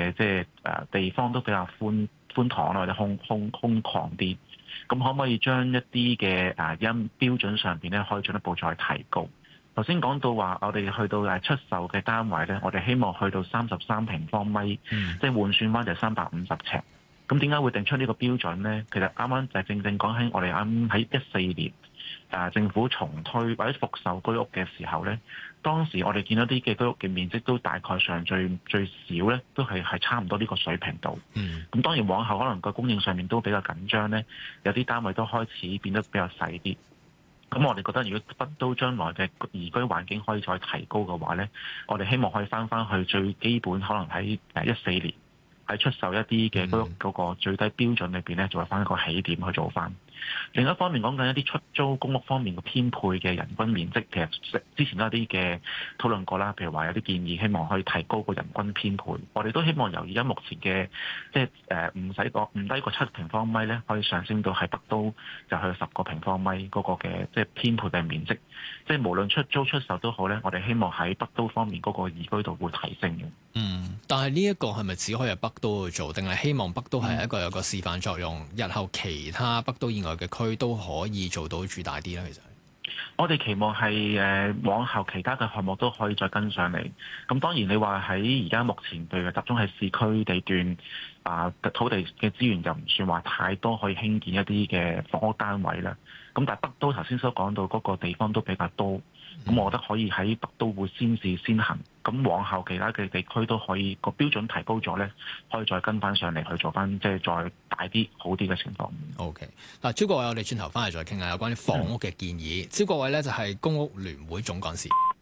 嘅地方都比較寬敞或者空曠啲。咁可唔可以將一啲嘅音標準上邊咧，可以進一步再提高？頭先講到話，我哋去到出售嘅單位咧，我哋希望去到33平方米，即係換算翻就350尺。咁點解會定出呢個標準咧？其實啱啱就係正正講起我哋啱喺14年政府重推或者復售居屋嘅時候咧，當時我哋見到啲嘅居屋嘅面積都大概上最少咧，都係差唔多呢個水平度。咁當然往後可能個供應上面都比較緊張咧，有啲單位都開始變得比較細啲。咁我哋覺得，如果北都將來嘅宜居環境可以再提高嘅話咧，我哋希望可以翻去最基本，可能喺14年喺出售一啲嘅居屋嗰個最低標準裏邊咧，做翻一個起點去做翻。另一方面講緊一啲出租公屋方面嘅編配嘅人均面積，其實之前都有啲嘅討論過啦。譬如話有啲建議，希望可以提高個人均編配。我哋都希望由而家目前嘅唔低過7平方米咧，可以上升到喺北都就去10個平方米嗰個嘅編配嘅面積。即係無論出租出售都好咧，我哋希望喺北都方面嗰個宜居度會提升嘅。 但係呢一個係咪只可以喺北都去做，定係希望北都係一個有個示範作用，日後其他北都以外嘅區都可以做到住大啲咧？其實我哋期望係往後其他嘅項目都可以再跟上嚟。咁當然你話喺而家目前譬如集中喺市區地段土地嘅資源就唔算話太多，可以興建一啲嘅房屋單位啦。咁但係北都頭先所講到嗰個地方都比較多，咁我覺得可以喺北都會先試先行。咁往後其他嘅地區都可以個標準提高咗咧，可以再跟翻上嚟去做翻再大啲好啲嘅情況。 OK， 嗱，招國偉，我哋轉頭翻嚟再傾下有關於房屋嘅建議。招國偉咧就係公屋聯會總幹事。